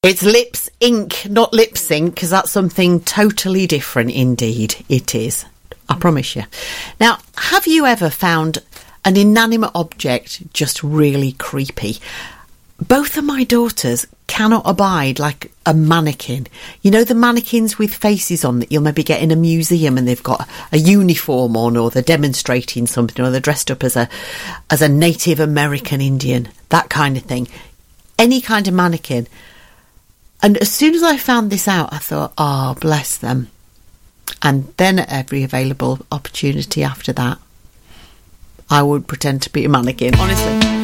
It's lips ink, not lip sync, because that's something totally different indeed. It is. I promise you. Now, have you ever found an inanimate object just really creepy? Both of my daughters cannot abide like a mannequin. You know, the mannequins with faces on that you'll maybe get in a museum and they've got a uniform on, or they're demonstrating something, or they're dressed up as a Native American Indian, that kind of thing. Any kind of mannequin. And as soon as I found this out, I thought, oh, bless them. And then at every available opportunity after that, I would pretend to be a mannequin, honestly.